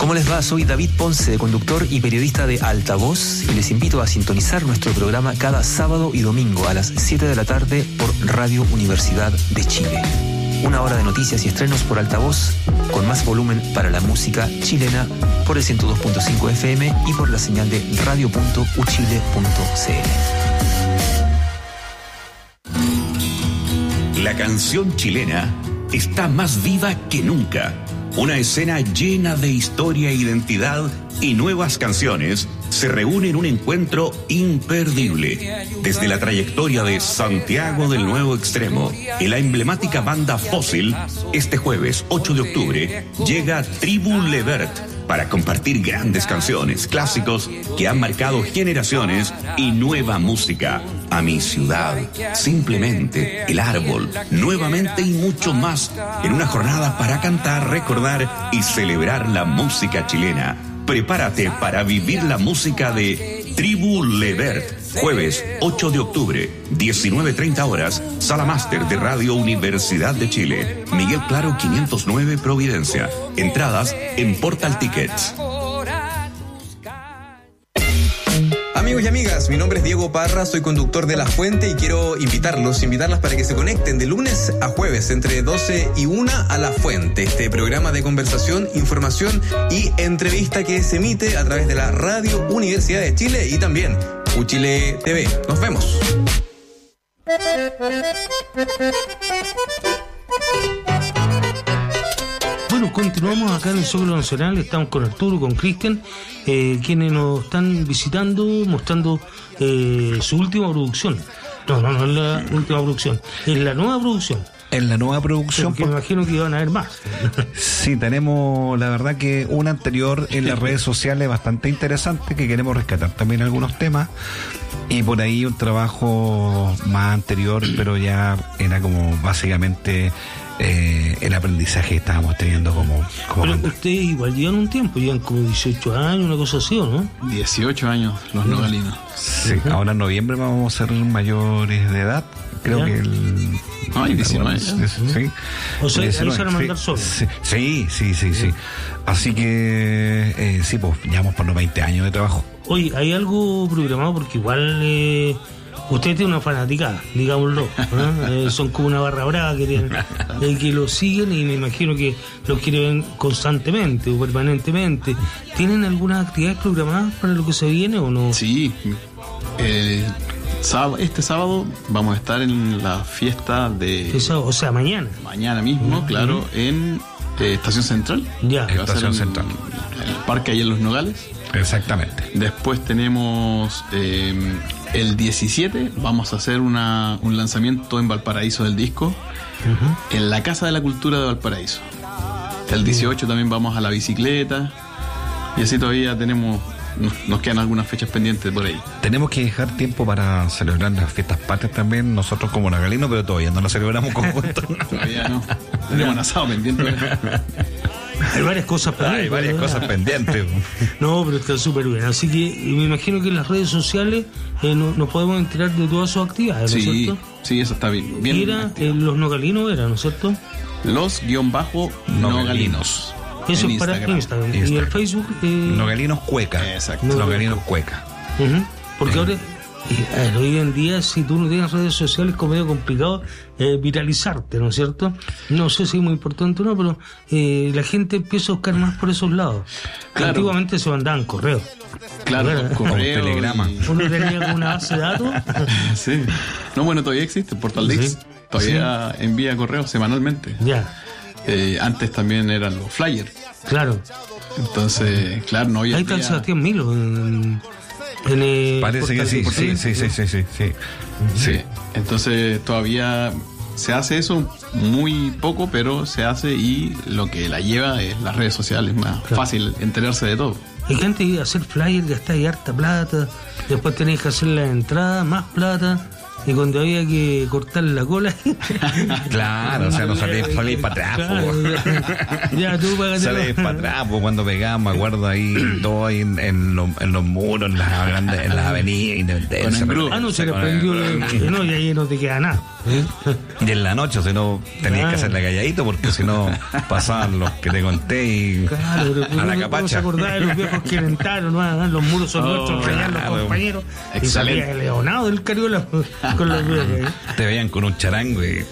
¿Cómo les va? Soy David Ponce, conductor y periodista de Altavoz, y les invito a sintonizar nuestro programa cada sábado y domingo a las 7 de la tarde por Radio Universidad de Chile. Una hora de noticias y estrenos por Altavoz, con más volumen para la música chilena, por el 102.5 FM y por la señal de radio.uchile.cl. La canción chilena está más viva que nunca. Una escena llena de historia, identidad y nuevas canciones se reúne en un encuentro imperdible. Desde la trayectoria de Santiago del Nuevo Extremo y la emblemática banda Fósil, este jueves 8 de octubre llega Tribu Lebert para compartir grandes canciones, clásicos que han marcado generaciones y nueva música. A mi ciudad, Simplemente, El Árbol, Nuevamente y mucho más, en una jornada para cantar, recordar y celebrar la música chilena. Prepárate para vivir la música de Tribu Lebert. Jueves 8 de octubre, 19:30 horas, Sala Máster de Radio Universidad de Chile. Miguel Claro 509 Providencia. Entradas en Portal Tickets. Amigos y amigas, mi nombre es Diego Parra, soy conductor de La Fuente y quiero invitarlas para que se conecten de lunes a jueves entre 12 y 1 a La Fuente, este programa de conversación, información y entrevista que se emite a través de la Radio Universidad de Chile y también Uchile TV. Nos vemos. Bueno, continuamos acá en el Zócalo Nacional, estamos con Arturo, con Cristian, quienes nos están visitando, mostrando su última producción. No es la última producción, es la nueva producción. En la nueva producción. Porque me imagino que iban a haber más. Sí, tenemos la verdad que una anterior en las redes sociales bastante interesante que queremos rescatar también algunos temas. Y por ahí un trabajo más anterior, pero ya era como básicamente el aprendizaje que estábamos teniendo como pero banda. Ustedes igual llevan un tiempo, llevan como 18 años, una cosa así, ¿o no? 18 años los nogalinos. Sí, ahora en noviembre vamos a ser mayores de edad. Creo que el... Ay, 19. Sí. O sea, 19, ahí se van a mandar solos. Sí. Así que, sí, pues, llevamos por los 20 años de trabajo. Oye, ¿hay algo programado? Porque igual usted tiene una fanaticada, digámoslo. Son como una barra brava que lo siguen y me imagino que los quieren constantemente o permanentemente. ¿Tienen algunas actividades programadas para lo que se viene o no? Sí. Este sábado vamos a estar en la fiesta de... O sea, mañana. Mañana mismo, claro, en Estación Central. Ya. Estación Central. En el parque ahí en Los Nogales. Exactamente. Después tenemos el 17, vamos a hacer un lanzamiento en Valparaíso del disco, en la Casa de la Cultura de Valparaíso. El 18 también vamos a la bicicleta. Y así todavía nos quedan algunas fechas pendientes por ahí. Tenemos que dejar tiempo para celebrar las fiestas patrias también, nosotros como nogalinos, pero todavía no lo celebramos conjuntos. Todavía no. Tenemos un asado pendiente. Hay varias cosas pendientes. No, pero está súper bien. Así que me imagino que en las redes sociales nos podemos enterar de todas sus actividades, ¿no es cierto? Sí, eso está bien. Y era los nogalinos, ¿no es cierto? Los_nogalinos. Eso es para Instagram. Y el Facebook. Nogalinos Cueca. Exacto. Nogalinos Cueca. Porque ahora, hoy en día, si tú no tienes redes sociales, es medio complicado viralizarte, ¿no es cierto? No sé si es muy importante o no, pero la gente empieza a buscar más por esos lados. Claro. Antiguamente se mandaban correos. Claro, correo, telegrama. Uno tenía como una base de datos. Sí. No, bueno, todavía existe, Portal Dix. Todavía envía correos semanalmente. Ya. Antes también eran los flyers. Claro. Entonces, claro, no había. Ahí está el Sebastián Milo. Parece que sí. Sí. Entonces, todavía se hace eso muy poco, pero se hace y lo que la lleva es las redes sociales. Más fácil enterarse de todo. Hay que antes de hacer flyers gastáis harta plata, después tenéis que hacer la entrada, más plata. y cuando había que cortar la cola. Claro, o sea, no salís para atrás. Claro, ya tú págate. Salís para atrás, cuando pegamos, me acuerdo ahí, todo ahí en los muros, en las grandes, en las avenidas. No, se les prendió. No, y ahí no te queda nada. Y en la noche, si no, tenías que hacerla calladito, porque si no, pasaban los que te conté y a la capacha. No se acordaba de los viejos que inventaron, ¿no? Los muros son nuestros, reñan los compañeros. Excelente. Y salía Leonado del Cariola con los viejos. Te veían con un charango y...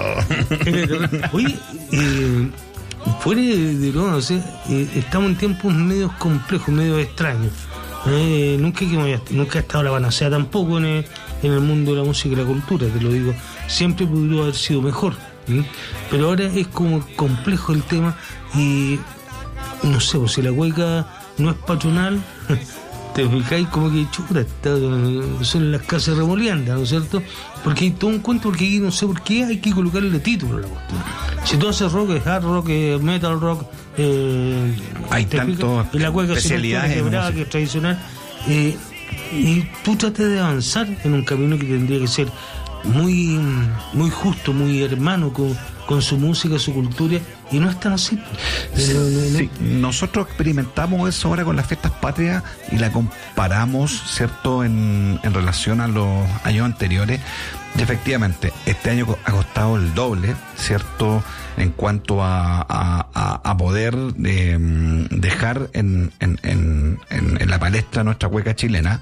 Oye, fuera de broma, o sea, estamos en tiempos medios complejos, medios extraños. Nunca ha estado la panacea tampoco en el mundo de la música y la cultura, te lo digo. Siempre podría haber sido mejor, pero ahora es como complejo el tema y no sé, si la cueca no es patronal, te fijáis como que chura, son las casas remoliandas, ¿no es cierto? Porque hay todo un cuento, porque aquí no sé por qué hay que colocarle título a la cuestión. Si tú haces rock, es hard rock, es metal rock, hay tanto y la cueca especialidades quebrada, que es tradicional, y tú tratas de avanzar en un camino que tendría que ser muy, muy justo, muy hermano con su música, su cultura, y no es tan así. Sí, nosotros experimentamos eso ahora con las fiestas patrias y la comparamos, ¿cierto?, en relación a los años anteriores. Y efectivamente, este año ha costado el doble, ¿cierto?, en cuanto a poder dejar en la palestra nuestra cueca chilena.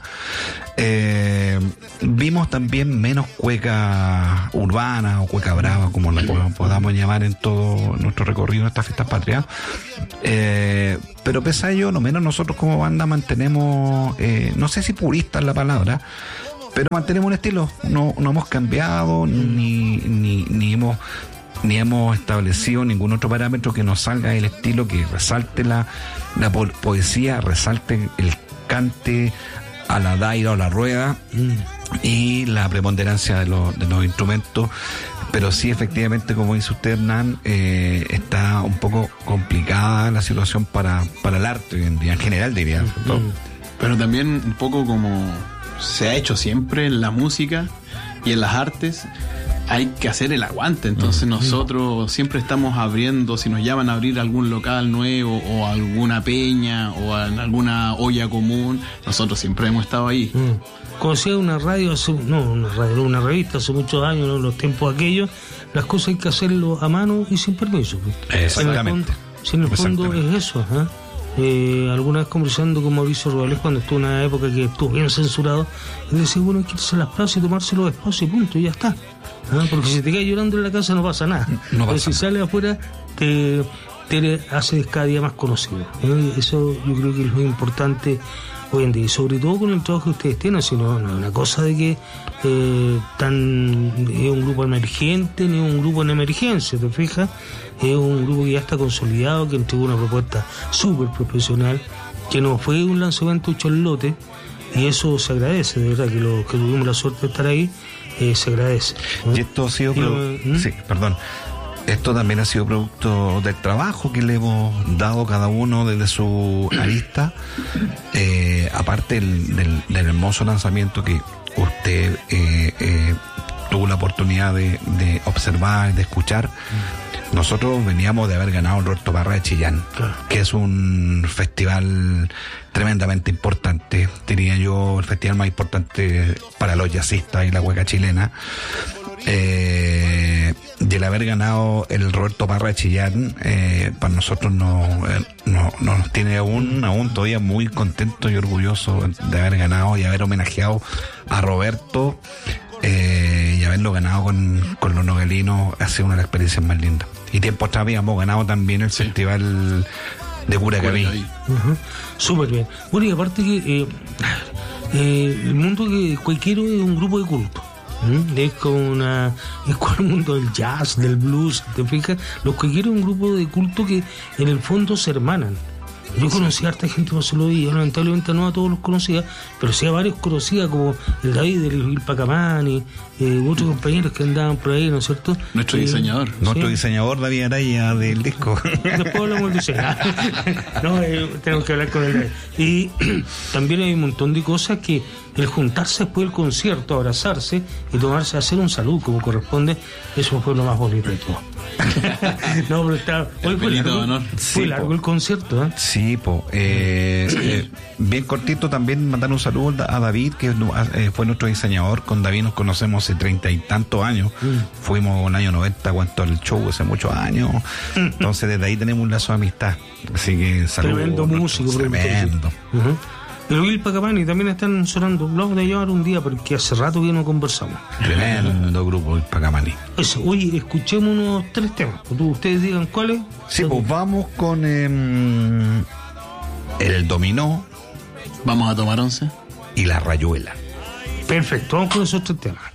Vimos también menos cueca urbana o cueca brava, como la podamos llamar en todo nuestro recorrido en estas fiestas patrias. Pero pese a ello, no menos nosotros como banda mantenemos, no sé si purista es la palabra, pero mantenemos un estilo. No hemos cambiado ni hemos establecido ningún otro parámetro que nos salga del estilo, que resalte la poesía, resalte el cante a la daira o la rueda y la preponderancia de los instrumentos. Pero sí, efectivamente, como dice usted, Hernán, está un poco complicada la situación para el arte hoy en día, en general diría. Pero también un poco como se ha hecho siempre en la música y en las artes, hay que hacer el aguante. Entonces nosotros siempre estamos abriendo, si nos llaman a abrir algún local nuevo o alguna peña o alguna olla común, nosotros siempre hemos estado ahí. Conocí una radio, una revista hace muchos años, ¿no? Los tiempos aquellos, las cosas hay que hacerlo a mano y sin permiso. Exactamente. En el fondo es eso. Alguna vez conversando con Mauricio Rodríguez cuando estuvo en una época que estuvo bien censurado, él decía, bueno, hay que irse a las plazas y tomárselo despacio y punto, y ya está. Porque si te quedas llorando en la casa no pasa nada. Pero si sales afuera te haces cada día más conocido. Eso yo creo que es lo importante hoy en día, y sobre todo con el trabajo que ustedes tienen, sino no es una cosa de que es un grupo emergente ni un grupo en emergencia, ¿te fijas? Es un grupo que ya está consolidado, que entregó una propuesta súper profesional, que no fue un lanzamiento hecho al lote, y eso se agradece, de verdad, que los que tuvimos la suerte de estar ahí, se agradece. Y esto ha sido esto también ha sido producto del trabajo que le hemos dado cada uno desde su arista, aparte del hermoso lanzamiento que usted tuvo la oportunidad de observar, de escuchar. Nosotros veníamos de haber ganado el Roberto Parra de Chillán, que es un festival tremendamente importante, diría yo, el festival más importante para los jazzistas y la cueca chilena. Y el haber ganado el Roberto Parra de Chillán, para nosotros nos tiene aún todavía muy contentos y orgullosos de haber ganado y haber homenajeado a Roberto, y haberlo ganado con los noguelinos ha sido una de las experiencias más lindas. Y tiempo atrás habíamos ganado también el festival de Curacaví. Súper bien. Bueno, y aparte que el mundo cuequero es un grupo de culto. Es como el mundo del jazz, del blues, ¿te fijas? Los cuequeros es un grupo de culto que en el fondo se hermanan. Yo conocí a harta gente por solo día, lamentablemente no a todos los conocía, pero sí a varios conocía, como el David, el Pacamani, otros compañeros que andaban por ahí, ¿no es cierto? Nuestro diseñador. Nuestro diseñador David Araya del disco. Después hablamos del diseño. No, tenemos que hablar con él. Y también hay un montón de cosas que el juntarse después del concierto, abrazarse y tomarse, hacer un saludo como corresponde, eso fue lo más bonito de todo. No, pero está, hoy fue largo el concierto, ¿eh? Sí, bien cortito. También mandar un saludo a David, que fue nuestro diseñador. Con David nos conocemos hace 30 y tantos años. Fuimos en el año 90 cuando el show, hace muchos años. Entonces desde ahí tenemos un lazo de amistad. Así que saludos. Tremendo músico. Tremendo. Pero el Pacamani también están sonando. Lo vamos a llevar un día porque hace rato que no conversamos. Tremendo grupo el Pacamani. Eso, oye, escuchemos unos 3 temas. Ustedes digan cuáles. Sí, pues vamos con el dominó. Vamos a tomar 11. Y la rayuela. Perfecto, vamos con esos 3 temas.